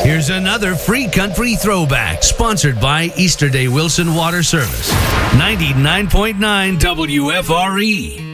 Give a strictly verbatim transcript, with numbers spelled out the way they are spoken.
Here's another free country throwback, sponsored by Easterday Wilson Water Service. ninety-nine point nine W F R E.